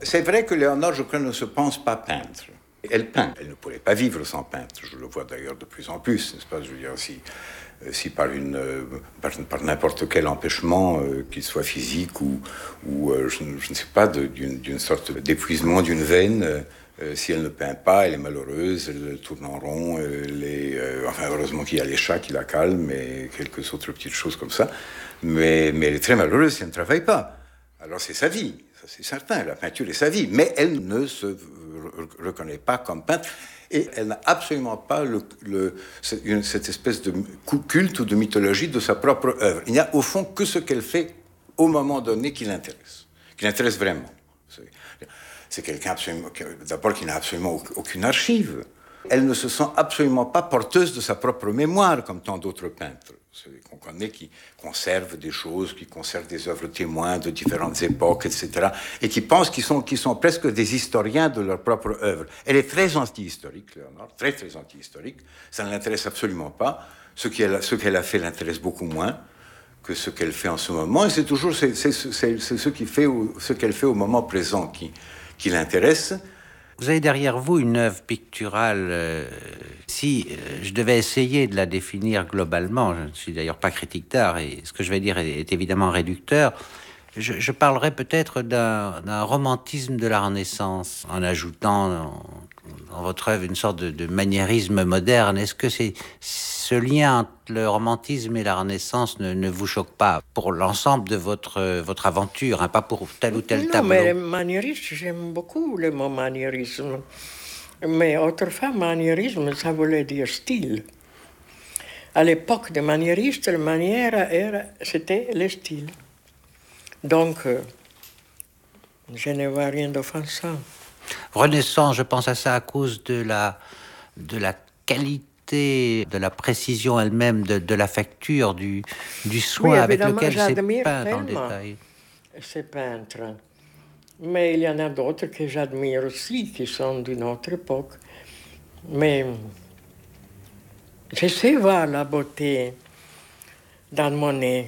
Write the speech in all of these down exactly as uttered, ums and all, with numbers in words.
C'est vrai que Léonore, je crois, ne se pense pas peintre. Elle peint. Elle ne pourrait pas vivre sans peintre. Je le vois d'ailleurs de plus en plus, n'est-ce pas? Je veux dire, si, si par, une, par, par n'importe quel empêchement, euh, qu'il soit physique ou, ou euh, je, je ne sais pas, de, d'une, d'une sorte d'épuisement d'une veine, euh, si elle ne peint pas, elle est malheureuse, elle tourne en rond, elle est, euh, enfin, heureusement qu'il y a les chats qui la calment et quelques autres petites choses comme ça. Mais, mais elle est très malheureuse si elle ne travaille pas. Alors c'est sa vie. Ça, c'est certain, la peinture est sa vie, mais elle ne se reconnaît pas comme peintre et elle n'a absolument pas le, le, cette espèce de culte ou de mythologie de sa propre œuvre. Il n'y a au fond que ce qu'elle fait au moment donné qui l'intéresse, qui l'intéresse vraiment. C'est, c'est quelqu'un absolument, d'abord qui n'a absolument aucune archive. Elle ne se sent absolument pas porteuse de sa propre mémoire comme tant d'autres peintres. Celui qu'on connaît, qui conservent des choses, qui conservent des œuvres témoins de différentes époques, et cetera, et qui pensent qu'ils sont, qu'ils sont presque des historiens de leur propre œuvre. Elle est très anti-historique, Léonore, très, très anti-historique. Ça ne l'intéresse absolument pas. Ce qu'elle, ce qu'elle a fait l'intéresse beaucoup moins que ce qu'elle fait en ce moment. Et c'est toujours c'est, c'est, c'est, c'est ce, qui fait, ce qu'elle fait au moment présent qui, qui l'intéresse. Vous avez derrière vous une œuvre picturale. Euh, si euh, je devais essayer de la définir globalement, je ne suis d'ailleurs pas critique d'art, et ce que je vais dire est, est évidemment réducteur, je, je parlerais peut-être d'un, d'un romantisme de la Renaissance, en ajoutant dans, dans votre œuvre une sorte de, de maniérisme moderne. Est-ce que c'est, ce lien entre le romantisme et la Renaissance ne, ne vous choque pas pour l'ensemble de votre, votre aventure, hein, pas pour tel ou tel non, tableau? Mais le maniérisme, j'aime beaucoup le mot maniérisme. Mais autrefois, maniérisme, ça voulait dire style. À l'époque des maniéristes, la manière era, c'était le style. Donc, euh, je ne vois rien d'offensant. Renaissance, je pense à ça à cause de la, de la qualité, de la précision elle-même, de, de la facture, du, du soin oui, avec lequel c'est peint tellement dans le détail. Ces peintres. Mais il y en a d'autres que j'admire aussi, qui sont d'une autre époque. Mais je sais voir la beauté dans Monet,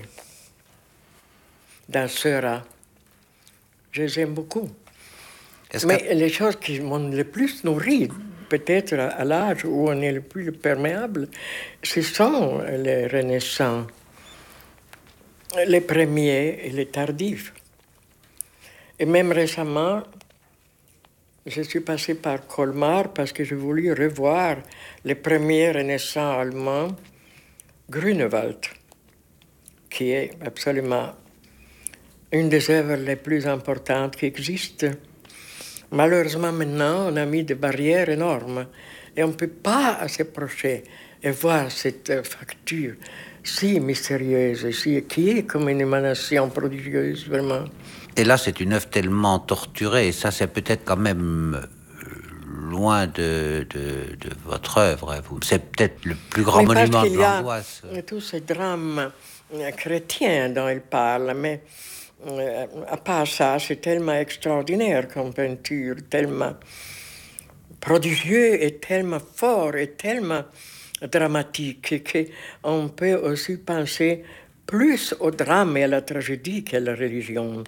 dans Seurat. Je les aime beaucoup. Est-ce Mais que... les choses qui m'ont le plus nourri, peut-être à l'âge où on est le plus perméable, ce sont les Renaissants, les premiers et les tardifs. Et même récemment, je suis passé par Colmar parce que j'ai voulu revoir les premiers Renaissants allemands, Grünewald, qui est absolument une des œuvres les plus importantes qui existent. Malheureusement, maintenant, on a mis des barrières énormes et on ne peut pas s'approcher et voir cette facture si mystérieuse, si, qui est comme une émanation prodigieuse, vraiment. Et là, c'est une œuvre tellement torturée, et ça, c'est peut-être quand même loin de, de, de votre œuvre. Vous. C'est peut-être le plus grand mais monument de l'angoisse. Il y a tous ces drames chrétiens dont il parle, mais euh, à part ça, c'est tellement extraordinaire comme peinture, tellement prodigieux et tellement fort et tellement dramatique qu'on peut aussi penser plus au drame et à la tragédie qu'à la religion.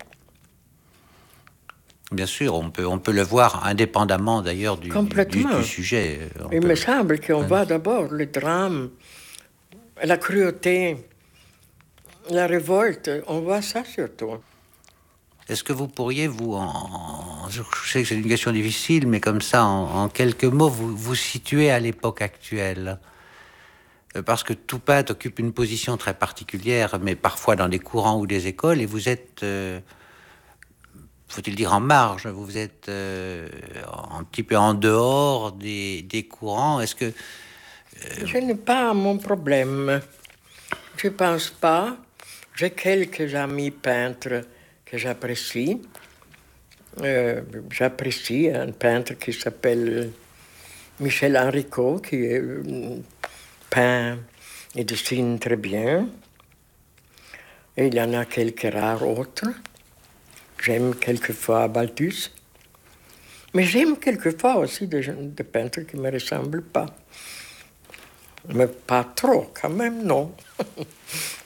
Bien sûr, on peut, on peut le voir indépendamment d'ailleurs du, du, du sujet. On Il peut... me semble qu'on hein. voit d'abord le drame, la cruauté, la révolte, on voit ça surtout. Est-ce que vous pourriez, vous, en, je sais que c'est une question difficile, mais comme ça, en, en quelques mots, vous vous situer à l'époque actuelle? Parce que tout peintre occupe une position très particulière, mais parfois dans des courants ou des écoles, et vous êtes... Euh, faut-il dire en marge, vous êtes euh, un petit peu en dehors des, des courants. Est-ce que... Euh... Je n'ai pas mon problème. Je ne pense pas. J'ai quelques amis peintres que j'apprécie. Euh, j'apprécie un peintre qui s'appelle Michel Henrico, qui est, euh, peint et dessine très bien. Et il y en a quelques rares autres. J'aime quelquefois Balthus, mais j'aime quelquefois aussi des, des peintres qui ne me ressemblent pas. Mais pas trop, quand même, non.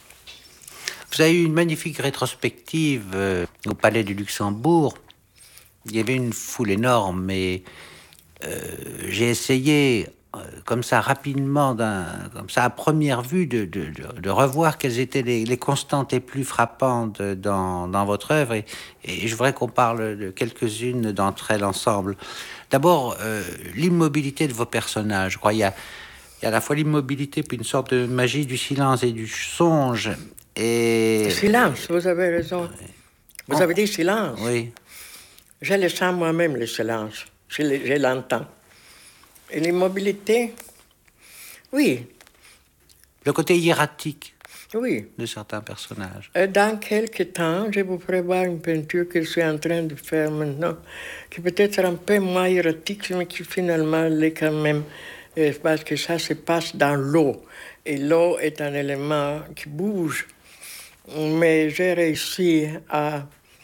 Vous avez eu une magnifique rétrospective euh, au Palais du Luxembourg. il y avait une foule énorme, mais euh, j'ai essayé, euh, comme ça, rapidement, d'un, comme ça, à première vue, de, de, de, de revoir quelles étaient les, les constantes les plus frappantes dans, dans votre œuvre. Et, et je voudrais qu'on parle de quelques-unes d'entre elles ensemble. D'abord, euh, l'immobilité de vos personnages. Je crois qu'il y a, il y a à la fois l'immobilité, puis une sorte de magie du silence et du songe. Et... Le silence, vous avez raison. Vous oh. avez dit silence. Oui. Je le sens moi-même, le silence. Je, le, je l'entends. Et l'immobilité, oui. Le côté hiératique oui. de certains personnages. Et dans quelques temps, je vous prévois une peinture que je suis en train de faire maintenant, qui peut être un peu moins hiératique, mais qui finalement l'est quand même, parce que ça se passe dans l'eau. Et l'eau est un élément qui bouge. Mais j'ai réussi à,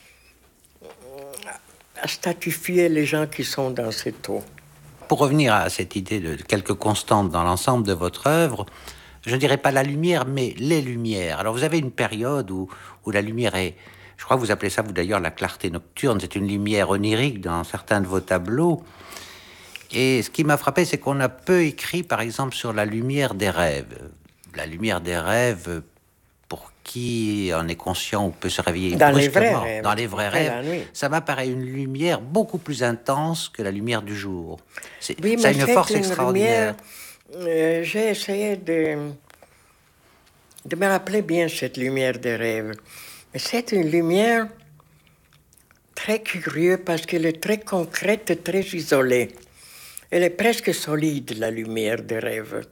à statifier les gens qui sont dans cette eau. Pour revenir à cette idée de quelques constantes dans l'ensemble de votre œuvre, je ne dirais pas la lumière, mais les lumières. Alors vous avez une période où, où la lumière est... Je crois que vous appelez ça, vous d'ailleurs, la clarté nocturne. C'est une lumière onirique dans certains de vos tableaux. Et ce qui m'a frappé, c'est qu'on a peu écrit, par exemple, sur la lumière des rêves. La lumière des rêves... pour qui en est conscient ou peut se réveiller dans les vrais rêves, dans les vrais rêves, ça m'apparaît une lumière beaucoup plus intense que la lumière du jour. C'est, oui, ça a une force une extraordinaire. Lumière, euh, j'ai essayé de, de me rappeler bien cette lumière des rêves. Mais c'est une lumière très curieuse parce qu'elle est très concrète et très isolée. Elle est presque solide, la lumière des rêves.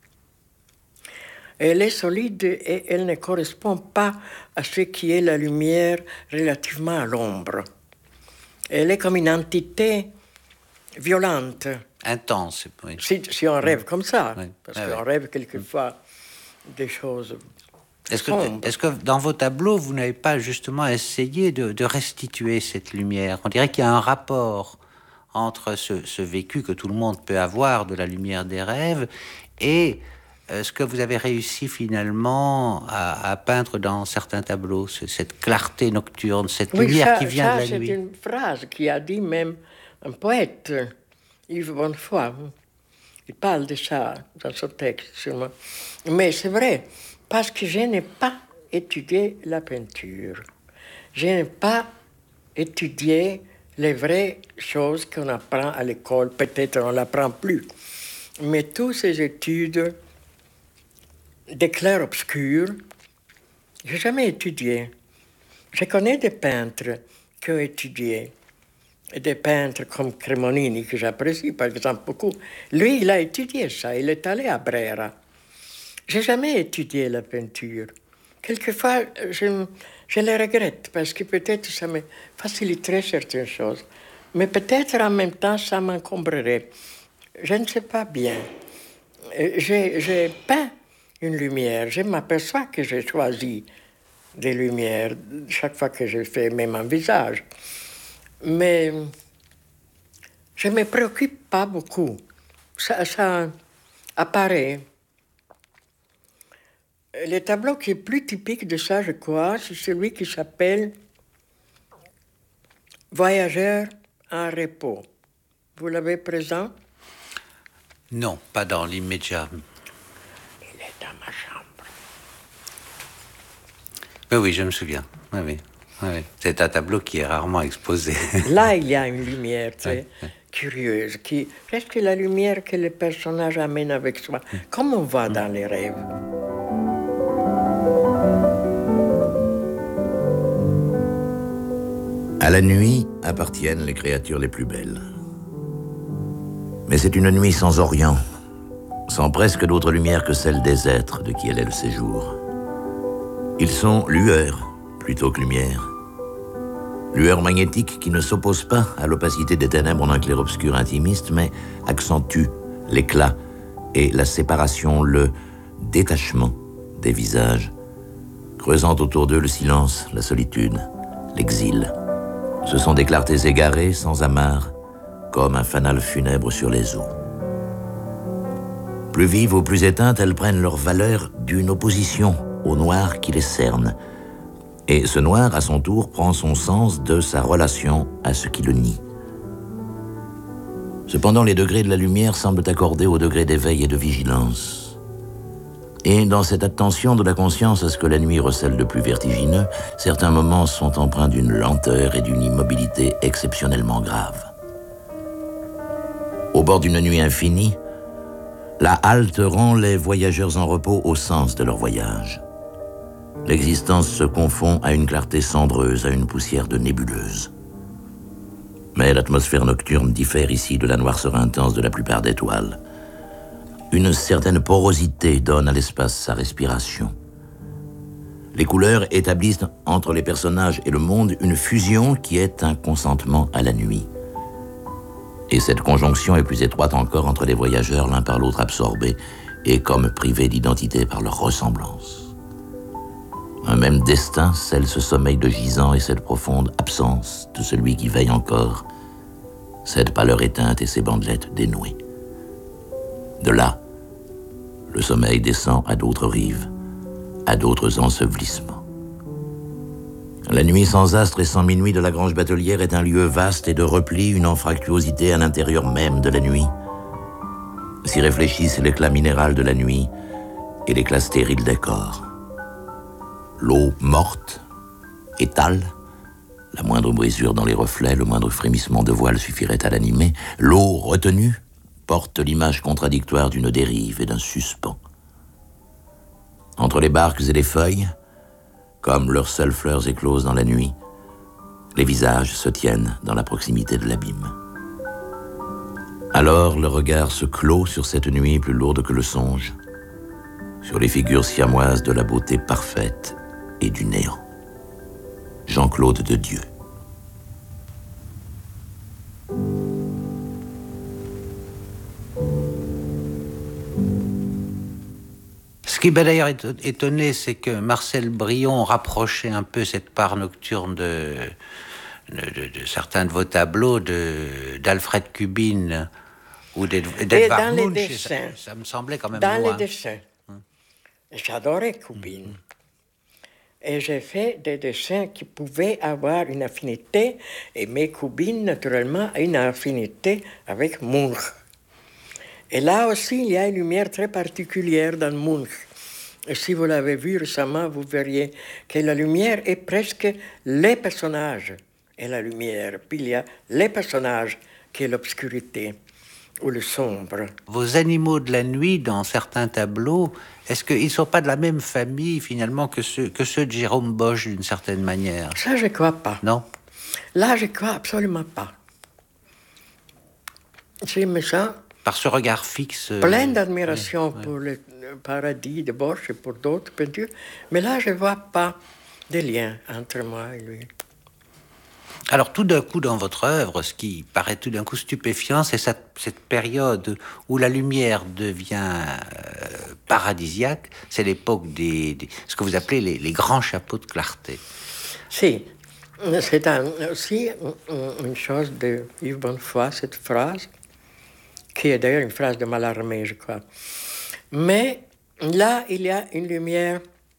Elle est solide et elle ne correspond pas à ce qui est la lumière relativement à l'ombre. Elle est comme une entité violente. Intense, oui. Si, si on rêve comme ça, oui. parce ah, qu'on oui. rêve quelquefois des choses est-ce que, est-ce que dans vos tableaux, vous n'avez pas justement essayé de, de restituer cette lumière? On dirait qu'il y a un rapport entre ce, ce vécu que tout le monde peut avoir de la lumière des rêves et... ce que vous avez réussi finalement à, à peindre dans certains tableaux, cette clarté nocturne, cette oui, lumière ça, qui vient ça, de la nuit. C'est une phrase qui a dit même un poète, Yves Bonnefoy. Il parle de ça dans son texte, sûrement. Mais c'est vrai, parce que je n'ai pas étudié la peinture. Je n'ai pas étudié les vraies choses qu'on apprend à l'école. Peut-être on ne l'apprend plus. Mais toutes ces études des clairs-obscurs, je n'ai jamais étudié. Je connais des peintres qui ont étudié, et des peintres comme Cremonini, que j'apprécie par exemple beaucoup. Lui, il a étudié ça, il est allé à Brera. Je n'ai jamais étudié la peinture. Quelquefois, je, je le regrette, parce que peut-être ça me faciliterait certaines choses. Mais peut-être en même temps, ça m'encombrerait. Je ne sais pas bien. J'ai, j'ai peint une lumière. Je m'aperçois que j'ai choisi des lumières chaque fois que je fais même un visage. Mais je ne me préoccupe pas beaucoup. Ça, ça apparaît. Le tableau qui est plus typique de ça, je crois, c'est celui qui s'appelle « Voyageur en repos ». Vous l'avez présent? Non, pas dans l'immédiat. Il est dans ma chambre. Mais oui, je me souviens. Oui, oui. Oui. C'est un tableau qui est rarement exposé. Là, il y a une lumière très oui. curieuse, qui presque la lumière que le personnage amène avec soi, comme on voit dans les rêves. À la nuit appartiennent les créatures les plus belles. Mais c'est une nuit sans Orient, sans presque d'autre lumière que celle des êtres de qui elle est le séjour. Ils sont lueurs plutôt que lumière. Lueur magnétique qui ne s'oppose pas à l'opacité des ténèbres d'un clair-obscur intimiste, mais accentue l'éclat et la séparation, le détachement des visages, creusant autour d'eux le silence, la solitude, l'exil. Ce sont des clartés égarées, sans amarre, comme un fanal funèbre sur les eaux. Plus vives ou plus éteintes, elles prennent leur valeur d'une opposition au noir qui les cerne, Et ce noir, à son tour, prend son sens de sa relation à ce qui le nie. Cependant, les degrés de la lumière semblent accordés au degré d'éveil et de vigilance. Et dans cette attention de la conscience à ce que la nuit recèle de plus vertigineux, certains moments sont empreints d'une lenteur et d'une immobilité exceptionnellement graves. Au bord d'une nuit infinie, la halte rend les voyageurs en repos au sens de leur voyage. L'existence se confond à une clarté cendreuse, à une poussière de nébuleuse. Mais l'atmosphère nocturne diffère ici de la noirceur intense de la plupart des toiles. Une certaine porosité donne à l'espace sa respiration. Les couleurs établissent entre les personnages et le monde une fusion qui est un consentement à la nuit. Et cette conjonction est plus étroite encore entre les voyageurs, l'un par l'autre absorbés et comme privés d'identité par leur ressemblance. Un même destin scelle ce sommeil de gisant et cette profonde absence de celui qui veille encore, cette pâleur éteinte et ces bandelettes dénouées. De là, le sommeil descend à d'autres rives, à d'autres ensevelissements. La nuit sans astres et sans minuit de la Grange Batelière est un lieu vaste et de repli, une anfractuosité à l'intérieur même de la nuit. S'y réfléchissent l'éclat minéral de la nuit et l'éclat stérile des corps. L'eau morte étale, la moindre brisure dans les reflets, le moindre frémissement de voile suffirait à l'animer. L'eau retenue porte l'image contradictoire d'une dérive et d'un suspens. Entre les barques et les feuilles, comme leurs seules fleurs écloses dans la nuit, les visages se tiennent dans la proximité de l'abîme. Alors le regard se clôt sur cette nuit plus lourde que le songe, sur les figures siamoises de la beauté parfaite et du néant. Jean-Claude de Dieu. Ce qui m'a d'ailleurs étonné, c'est que Marcel Brion rapprochait un peu cette part nocturne de, de, de, de certains de vos tableaux de, d'Alfred Kubin ou d'Edvard Munch. Ça, ça me semblait quand même dans loin. Dans les dessins. Hum. J'adorais Kubin. Hum. Et j'ai fait des dessins qui pouvaient avoir une affinité, et mais Kubin, naturellement, a une affinité avec Munch. Et là aussi, il y a une lumière très particulière dans Munch. Et si vous l'avez vu récemment, vous verriez que la lumière est presque les personnages et la lumière. Puis il y a les personnages qui est l'obscurité ou le sombre. Vos animaux de la nuit, dans certains tableaux, est-ce qu'ils ne sont pas de la même famille, finalement, que ceux, que ceux de Jérôme Bosch, d'une certaine manière? Ça, je ne crois pas. Non? Là, je ne crois absolument pas. J'aime ça. Par ce regard fixe. Plein d'admiration ouais, ouais. pour le paradis de Bosch et pour d'autres peintures, mais là, je ne vois pas de lien entre moi et lui. Alors, tout d'un coup, dans votre œuvre, ce qui paraît tout d'un coup stupéfiant, c'est cette, cette période où la lumière devient euh, paradisiaque. C'est l'époque des, des ce que vous appelez les, les grands chapeaux de clarté. Si, c'est un, aussi une chose de Yves Bonnefoy, cette phrase, qui est d'ailleurs une phrase de Mallarmé, je crois. Mais là, il y a une lumière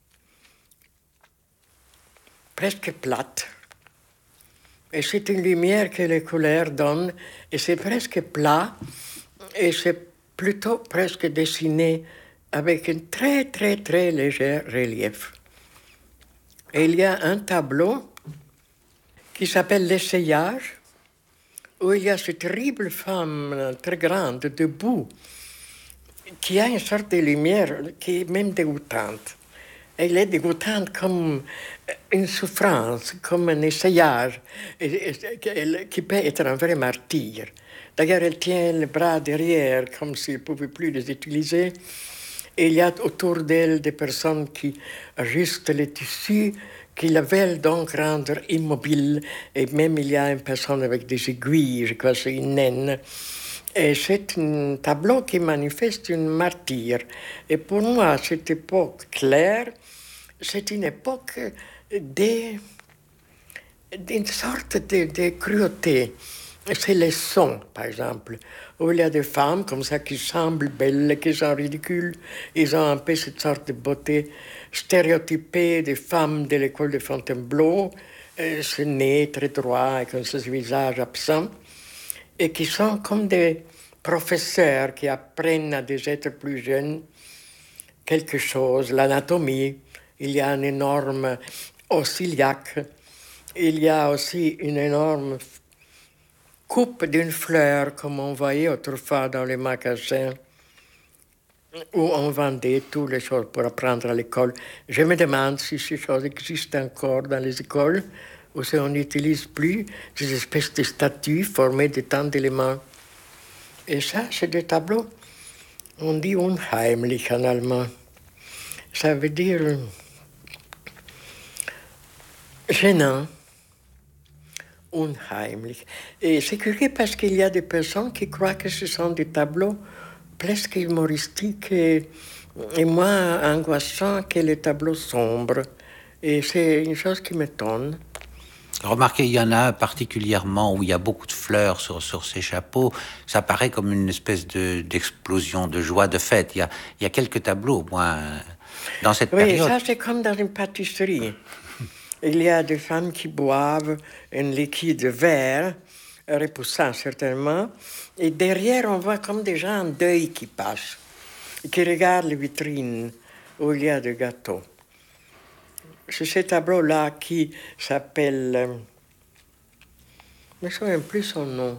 presque plate. Et c'est une lumière que les couleurs donnent, et c'est presque plat, et c'est plutôt presque dessiné avec un très, très, très léger relief. Et il y a un tableau qui s'appelle L'Essayage, où il y a cette terrible femme très grande, debout, qui a une sorte de lumière qui est même dégoûtante. Elle est dégoûtante comme une souffrance, comme un essayage, qui peut être un vrai martyr. D'ailleurs, elle tient les bras derrière, comme s'il ne pouvait plus les utiliser. Et il y a autour d'elle des personnes qui ajustent les tissus, qui la veulent donc rendre immobile. Et même il y a une personne avec des aiguilles, je crois que c'est une naine. Et c'est un tableau qui manifeste une martyre. Et pour moi, cette époque claire, c'est une époque de, d'une sorte de, de cruauté. c'est les sons, par exemple, où il y a des femmes comme ça qui semblent belles, qui sont ridicules. Ils ont un peu cette sorte de beauté stéréotypée des femmes de l'école de Fontainebleau, euh, ce nez très droit et comme ce visage absent, et qui sont comme des professeurs qui apprennent à des êtres plus jeunes quelque chose, l'anatomie. Il y a un énorme os iliaque, il y a aussi une énorme coupe d'une fleur, comme on voyait autrefois dans les magasins, où on vendait toutes les choses pour apprendre à l'école. Je me demande si ces choses existent encore dans les écoles, ou si on n'utilise plus ces espèces de statues formées de tant d'éléments. Et ça, c'est des tableaux. On dit unheimlich en allemand. Ça veut dire gênant. Unheimlich. Et c'est curieux parce qu'il y a des personnes qui croient que ce sont des tableaux presque humoristiques et, et moins angoissants que les tableaux sombres. Et c'est une chose qui m'étonne. Remarquez, il y en a particulièrement où il y a beaucoup de fleurs sur, sur ces chapeaux. Ça paraît comme une espèce de, d'explosion, de joie, de fête. Il y a, il y a quelques tableaux, au moins, dans cette oui, période. Oui, ça c'est comme dans une pâtisserie. Il y a des femmes qui boivent un liquide vert, repoussant certainement, et derrière on voit comme des gens en deuil qui passent, qui regardent les vitrines où il y a des gâteaux. C'est ce tableau-là qui s'appelle... Je ne me souviens plus son nom.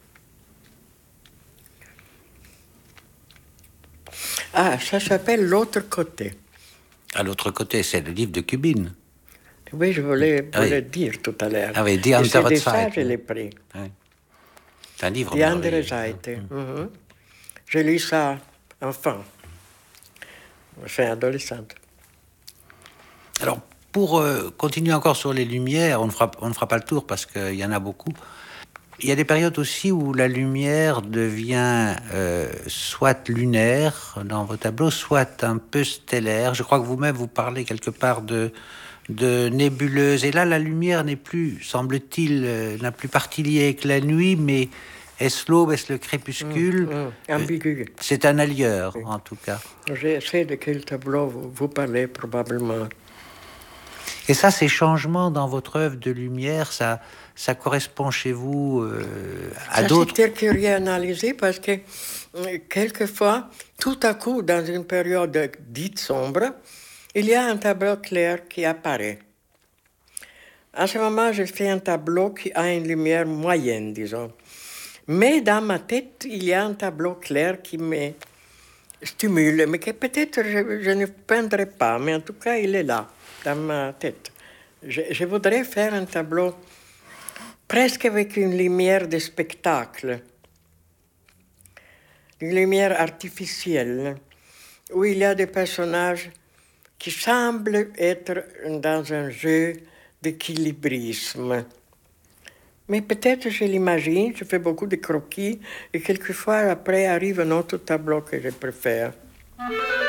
Ah, ça s'appelle L'autre côté. À l'autre côté, c'est le livre de Cubine. Oui, je voulais ah oui. le dire tout à l'heure. Ah oui, Die Et c'est andere de ça Zeit. que je l'ai pris. Oui. C'est un livre Die andere merveilleux. Seite. Mm-hmm. J'ai lu ça enfant. Je suis adolescente. Alors, pour euh, continuer encore sur les lumières, on ne fera, on ne fera pas le tour parce qu'il y en a beaucoup. Il y a des périodes aussi où la lumière devient euh, soit lunaire dans vos tableaux, soit un peu stellaire. Je crois que vous-même, vous parlez quelque part de, de nébuleuse. Et là, la lumière n'est plus, semble-t-il, euh, n'a plus partie liée avec la nuit, mais est-ce l'aube, est-ce le crépuscule mmh, mmh, ambigu. Euh, c'est un allieur, oui. En tout cas. Je sais de quel tableau vous, vous parlez, probablement. Et ça, ces changements dans votre œuvre de lumière, ça, ça correspond chez vous euh, à ça, d'autres... C'est très curieux à analyser parce que euh, quelquefois, tout à coup, dans une période dite sombre, il y a un tableau clair qui apparaît. À ce moment, je fais un tableau qui a une lumière moyenne, disons. Mais dans ma tête, il y a un tableau clair qui me stimule, mais que peut-être je, je ne peindrai pas, mais en tout cas, il est là, dans ma tête. Je, je voudrais faire un tableau presque avec une lumière de spectacle, une lumière artificielle, où il y a des personnages qui semblent être dans un jeu d'équilibrisme. Mais peut-être je l'imagine, je fais beaucoup de croquis, et quelquefois après arrive un autre tableau que je préfère.